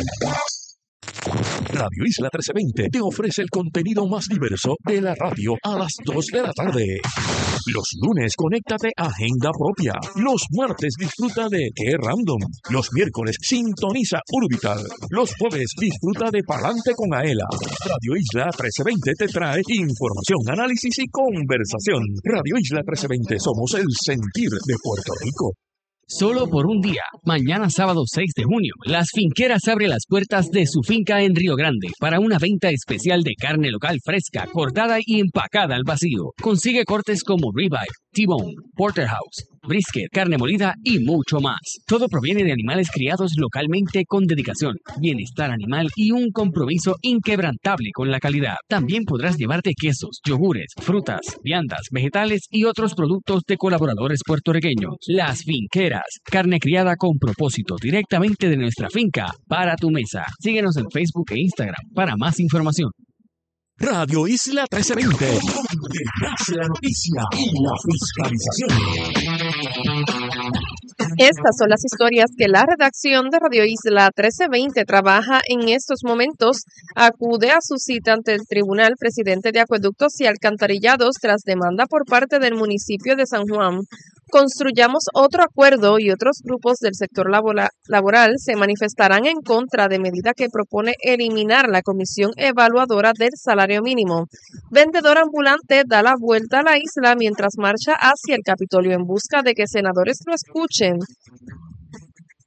Radio Isla trece veinte te ofrece el contenido más diverso de la radio a las dos de la tarde. Los lunes, conéctate a Agenda Propia. Los martes, disfruta de Qué Random. Los miércoles, sintoniza Urbital. Los jueves, disfruta de Palante con Aela. Radio Isla trece veinte te trae información, análisis y conversación. Radio Isla trece veinte, somos el sentir de Puerto Rico. Solo por un día, mañana sábado seis de junio, Las Finqueras abre las puertas de su finca en Río Grande para una venta especial de carne local fresca, cortada y empacada al vacío. Consigue cortes como ribeye, T-bone, porterhouse, brisket, carne molida y mucho más. Todo proviene de animales criados localmente con dedicación, bienestar animal y un compromiso inquebrantable con la calidad. También podrás llevarte quesos, yogures, frutas, viandas, vegetales y otros productos de colaboradores puertorriqueños. Las Finqueras, carne criada con propósito directamente de nuestra finca para tu mesa. Síguenos en Facebook e Instagram para más información. Radio Isla trece veinte, donde nace la noticia y la fiscalización. Estas son las historias que la redacción de Radio Isla trece veinte trabaja en estos momentos. Acude a su cita ante el Tribunal Presidente de Acueductos y Alcantarillados tras demanda por parte del municipio de San Juan. Construyamos otro acuerdo y otros grupos del sector labora- laboral se manifestarán en contra de medida que propone eliminar la comisión evaluadora del salario mínimo. Vendedor ambulante da la vuelta a la isla mientras marcha hacia el Capitolio en busca de que senadores lo escuchen.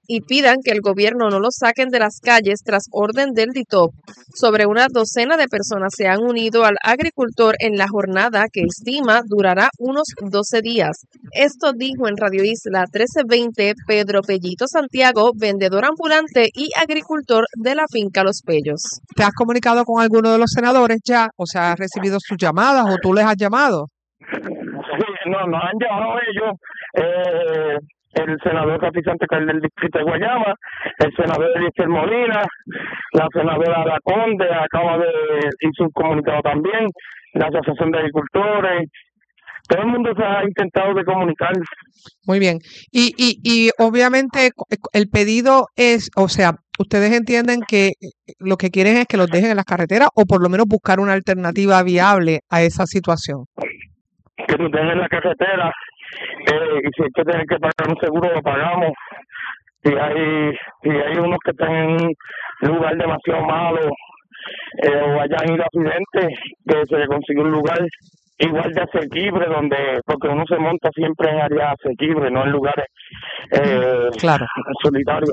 y pidan que el gobierno no los saquen de las calles tras orden del D I T O P. Sobre una docena de personas se han unido al agricultor en la jornada que estima durará unos doce días. Esto dijo en Radio Isla trece veinte Pedro Pellito Santiago, vendedor ambulante y agricultor de la finca Los Pellos. ¿Te has comunicado con alguno de los senadores ya? O sea, ¿has recibido sus llamadas o tú les has llamado? Sí, no, nos han llamado ellos, eh, el senador Rafi Santecal del distrito de Guayama, el senador Eliezer Molina, la senadora La Conde acaba de hizo un comunicado también, la Asociación de Agricultores, todo el mundo se ha intentado de comunicar. Muy bien. Y, y, y obviamente el pedido es, o sea, ustedes entienden que lo que quieren es que los dejen en las carreteras o por lo menos buscar una alternativa viable a esa situación. Que nos dejen en la carretera, eh, y si hay que tener que pagar un seguro, lo pagamos. Si hay, si hay unos que están en un lugar demasiado malo, eh, o hayan ido accidentes, que se le consigue un lugar igual de asequible, donde, porque uno se monta siempre en áreas asequibles, no en lugares eh, claro. solitarios.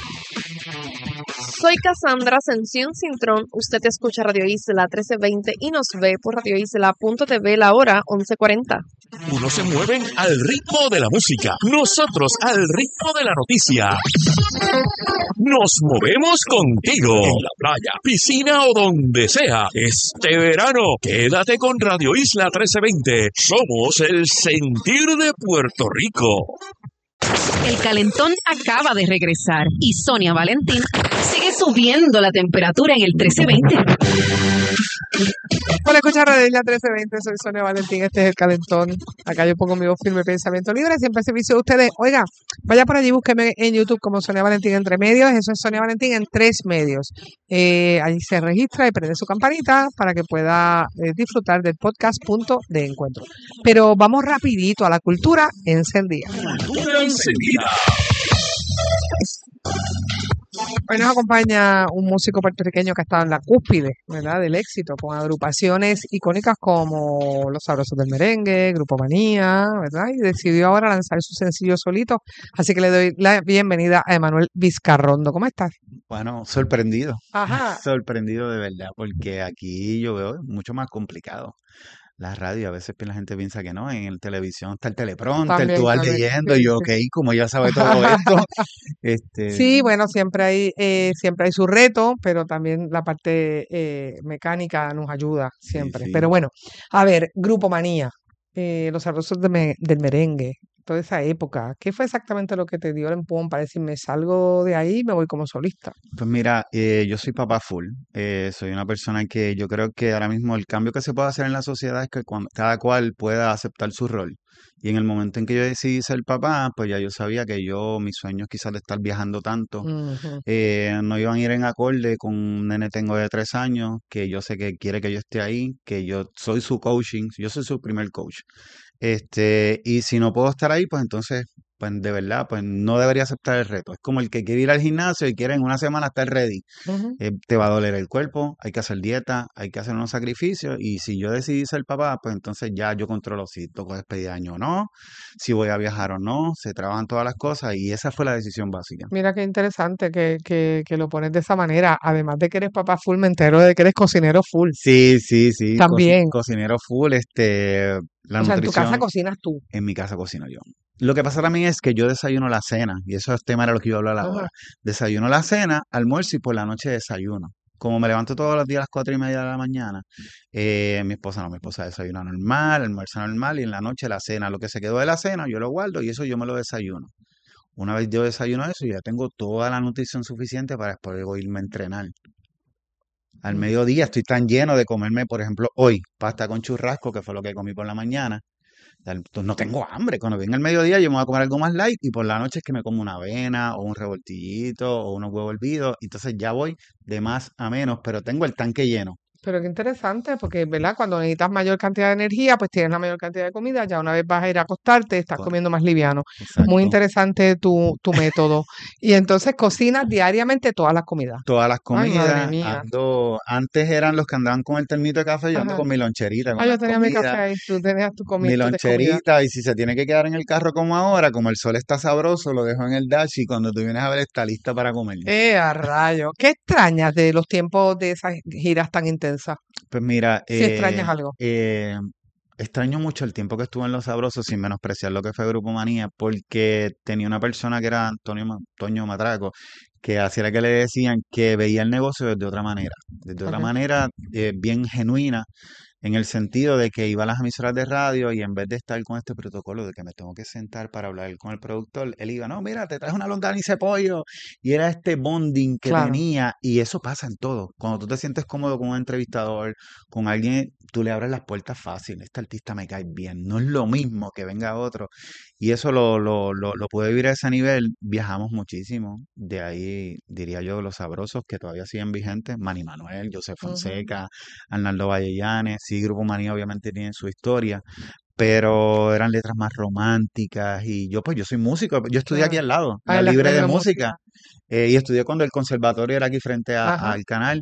Soy Cassandra Ascensión Cintrón. Usted escucha Radio Isla trece veinte y nos ve por radio isla punto t v la hora once cuarenta. Unos se mueven al ritmo de la música, nosotros al ritmo de la noticia. Nos movemos contigo en la playa, piscina o donde sea. Este verano, quédate con Radio Isla trece veinte. Somos el sentir de Puerto Rico. El calentón acaba de regresar y Sonia Valentín sigue subiendo la temperatura en el trece veinte. Hola, escucha Radio Isla trece veinte, soy Sonia Valentín, este es el calentón. Acá yo pongo mi voz firme, pensamiento libre, siempre al servicio de ustedes. Oiga, vaya por allí, búsqueme en YouTube como Sonia Valentín entre medios, eso es Sonia Valentín en tres medios. Eh, allí se registra y prende su campanita para que pueda eh, disfrutar del podcast Punto de Encuentro. Pero vamos rapidito a la cultura encendida. Cultura encendida. Hoy nos acompaña un músico puertorriqueño que ha estado en la cúspide, ¿verdad?, del éxito, con agrupaciones icónicas como Los Sabrosos del Merengue, Grupo Manía, ¿verdad? Y decidió ahora lanzar su sencillo solito. Así que le doy la bienvenida a Emanuel Vizcarrondo. ¿Cómo estás? Bueno, sorprendido. Ajá. Sorprendido de verdad, porque aquí yo veo mucho más complicado. La radio, a veces la gente piensa que no, en el televisión está el teleprompter, También, tú vas también, leyendo sí, y yo, sí. ok, como ya sabe todo esto, este, Sí, bueno, siempre hay, eh, siempre hay su reto, pero también la parte eh, mecánica nos ayuda siempre. sí. Pero bueno, a ver, Grupo Manía, eh, Los Sabrosos de me- del Merengue, toda esa época, ¿qué fue exactamente lo que te dio el empujón para decir, me salgo de ahí y me voy como solista? Pues mira, eh, yo soy papá full, eh, soy una persona que yo creo que ahora mismo el cambio que se puede hacer en la sociedad es que cuando, cada cual pueda aceptar su rol. Y en el momento en que yo decidí ser papá, pues ya yo sabía que yo, mis sueños quizás de estar viajando tanto, Ujú. eh, no iban a ir en acorde con un nene tengo de tres años, que yo sé que quiere que yo esté ahí, que yo soy su coaching, yo soy su primer coach. Este, y si no puedo estar ahí, pues entonces, pues de verdad, pues no debería aceptar el reto. Es como el que quiere ir al gimnasio y quiere en una semana estar ready. Ujú. Eh, te va a doler el cuerpo, hay que hacer dieta, hay que hacer unos sacrificios. Y si yo decidí ser papá, pues entonces ya yo controlo si toco despedida de año o no, si voy a viajar o no, se trabajan todas las cosas y esa fue la decisión básica. Mira qué interesante que, que, que lo pones de esa manera. Además de que eres papá full, me entero de que eres cocinero full. Sí, sí, sí, coci- También. cocinero full, este, la O sea, en tu casa nutrición, cocinas tú. en mi casa cocino yo. Lo que pasa también es que yo desayuno la cena, y eso es tema de lo que iba a hablar ahora. Ajá. Desayuno la cena, almuerzo y por la noche desayuno. Como me levanto todos los días a las cuatro y media de la mañana, eh, mi esposa no, mi esposa desayuna normal, almuerza normal, y en la noche la cena, lo que se quedó de la cena, yo lo guardo y eso yo me lo desayuno. Una vez yo desayuno eso, ya tengo toda la nutrición suficiente para después luego irme a entrenar. Al Mm. mediodía estoy tan lleno de comerme, por ejemplo, hoy, pasta con churrasco, que fue lo que comí por la mañana. Al- Entonces no tengo hambre. Cuando venga el mediodía yo me voy a comer algo más light y por la noche es que me como una avena o un revoltillito o unos huevos hervidos. Entonces ya voy de más a menos, pero tengo el tanque lleno. Pero qué interesante, porque, ¿verdad? Cuando necesitas mayor cantidad de energía, pues tienes la mayor cantidad de comida, ya una vez vas a ir a acostarte, estás comiendo más liviano. Muy Exacto. interesante tu, tu método. Y entonces cocinas diariamente todas las comidas. Todas las Ay, madre comidas, mía. ando, antes eran los que andaban con el termito de café, yo ando Ajá. con mi loncherita, con Ah, yo las tenía mi café comidas, ahí, tú tenías tu comi mi tu de comida. loncherita, y si se tiene que quedar en el carro como ahora, como el sol está sabroso, lo dejo en el dash y cuando tú vienes a ver está lista para comer. Eh, a rayo. ¿Qué extrañas de los tiempos de esas giras tan intensas? Pues mira, Si extrañas eh, algo. eh, extraño mucho el tiempo que estuve en Los Sabrosos sin menospreciar lo que fue Grupo Manía, porque tenía una persona que era Antonio Ma- Toño Matraco, que hacía lo que le decían que veía el negocio desde otra manera, desde otra Ok. manera eh, bien genuina, en el sentido de que iba a las emisoras de radio y en vez de estar con este protocolo de que me tengo que sentar para hablar con el productor, él iba, no, mira, te traes una longaniza de pollo, y era este bonding que Claro. tenía, y eso pasa en todo. Cuando tú te sientes cómodo con un entrevistador, con alguien, tú le abres las puertas fácil, este artista me cae bien, no es lo mismo que venga otro, y eso lo, lo, lo, lo pude vivir a ese nivel, viajamos muchísimo, de ahí diría yo Los Sabrosos que todavía siguen vigentes, Manny Manuel, José Ujú. Fonseca, Arnaldo Vallellanes, sí, Grupo Manía obviamente tiene su historia, pero eran letras más románticas y yo pues yo soy músico, yo estudié aquí Claro. al lado, Ah, la en la Libre escuela de de Música, música. eh, y estudié cuando el conservatorio era aquí frente a- Ajá. al canal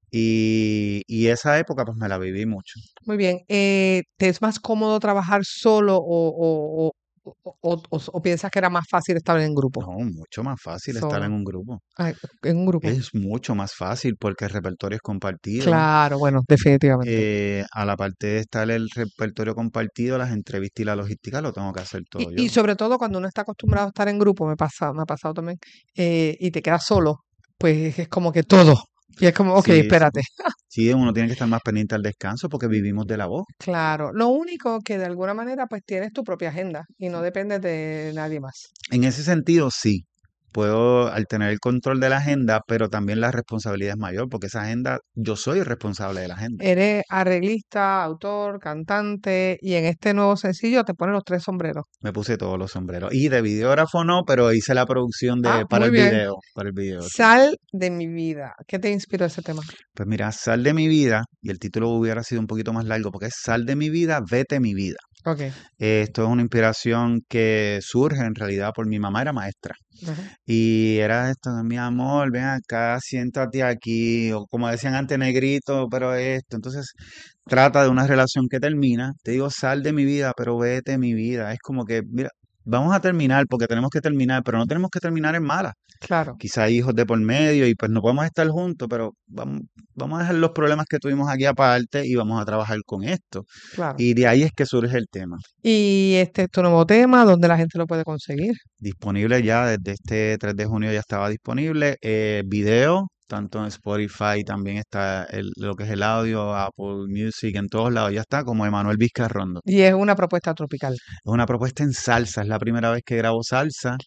y, y esa época pues me la viví mucho. Muy bien. Eh, ¿te es más cómodo trabajar solo o, o, o, o, o- o- o piensas que era más fácil estar en grupo? No, mucho más fácil estar en Solo. un grupo. Ay, en un grupo. Es mucho más fácil porque el repertorio es compartido. Claro, bueno, definitivamente. Eh, a la parte de estar el repertorio compartido, las entrevistas y la logística lo tengo que hacer Y, todo y yo. sobre todo cuando uno está acostumbrado a estar en grupo, me pasa, me ha pasado también, eh, y te quedas solo, pues es como que todo. Y es como, ok, Sí, sí. espérate. Sí, uno tiene que estar más pendiente al descanso porque vivimos de la voz. Claro, lo único que de alguna manera pues tienes tu propia agenda y no dependes de nadie más. En ese sentido, sí. Puedo, al tener el control de la agenda, pero también la responsabilidad es mayor, porque esa agenda, yo soy el responsable de la agenda. Eres arreglista, autor, cantante y en este nuevo sencillo te pones los tres sombreros. Me puse todos los sombreros. Y de videógrafo no, pero hice la producción Ah, de, para muy el bien. video, para el video. sí. Sal de mi vida. ¿Qué te inspiró ese tema? Pues mira, Sal de mi vida, y el título hubiera sido un poquito más largo, porque es Sal de mi vida, vete mi vida. Ok. Eh, Esto es una inspiración que surge en realidad por mi mamá, era maestra. Ajá. Y era esto, mi amor, ven acá, siéntate aquí, o como decían antes, negrito, pero esto. Entonces, trata de una relación que termina. Te digo, sal de mi vida, pero vete mi vida. Es como que, mira, vamos a terminar porque tenemos que terminar, pero no tenemos que terminar en mala. Claro. Quizá hay hijos de por medio y pues no podemos estar juntos, pero vamos, vamos a dejar los problemas que tuvimos aquí aparte y vamos a trabajar con esto. Claro. Y de ahí es que surge el tema. Y este es tu nuevo tema, ¿dónde la gente lo puede conseguir? Disponible ya desde este tres de junio ya estaba disponible. Eh, video, tanto en Spotify, también está el- lo que es el audio, Apple Music, en todos lados ya está, como Emanuel Vizcarrondo. Y es una propuesta tropical. Es una propuesta en salsa, es la primera vez que grabo salsa.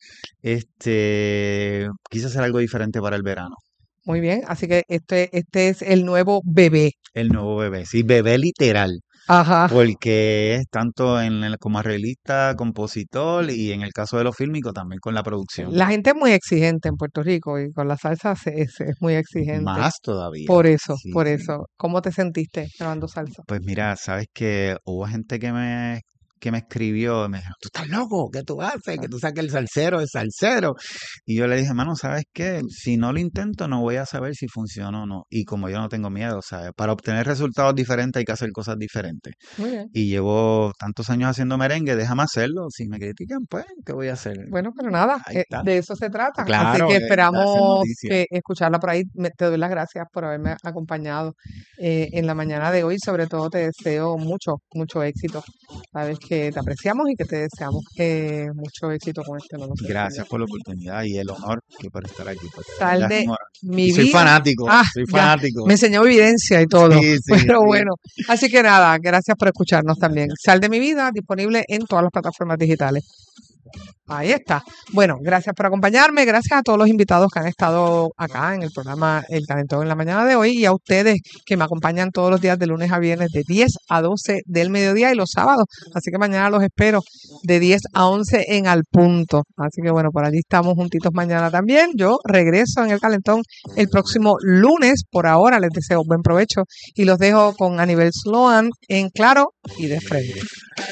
Este, quise hacer algo diferente para el verano. Muy bien, así que este, este es el nuevo bebé. El nuevo bebé, sí, bebé literal. Ajá. Porque es tanto en el- como arreglista, compositor y en el caso de lo fílmico también con la producción. La gente es muy exigente en Puerto Rico y con la salsa se- es, es muy exigente. Más todavía. Por eso, Sí, por sí. eso. ¿Cómo te sentiste grabando salsa? Pues mira, sabes que hubo gente que me, que me escribió y me dijo, tú estás loco, ¿qué tú haces? Que tú saques el salsero, el salsero. Y yo le dije, mano, ¿sabes qué? Si no lo intento, no voy a saber si funciona o no. Y como yo no tengo miedo, ¿sabes? Para obtener resultados diferentes hay que hacer cosas diferentes. Muy bien. Y llevo tantos años haciendo merengue, déjame hacerlo. Si me critican, pues, ¿qué voy a hacer? Bueno, pero nada, Ahí eh, está. de eso se trata. Así Claro, que de- de hacer esperamos noticias. que escucharla por ahí. Me- te doy las gracias por haberme acompañado eh, en la mañana de hoy. Sobre todo te deseo mucho, mucho éxito. Sabes que te apreciamos y que te deseamos eh, mucho éxito con este nuevo sencillo. Gracias por la oportunidad y el honor que por estar aquí. Pues, Sal ya de como- mi y soy vida. fanático, Ah, soy ya, fanático. me enseñó evidencia y todo. Sí, sí, Pero sí. bueno, así que nada, gracias por escucharnos también. Sal de mi vida, disponible en todas las plataformas digitales. Ahí está. Bueno, gracias por acompañarme, gracias a todos los invitados que han estado acá en el programa El Calentón en la mañana de hoy y a ustedes que me acompañan todos los días de lunes a viernes de diez a doce del mediodía y los sábados. Así que mañana los espero de diez a once en Al Punto. Así que bueno, por allí estamos juntitos mañana también. Yo regreso en El Calentón el próximo lunes. Por ahora les deseo buen provecho y los dejo con Anibel Sloan en Claro y de Frente.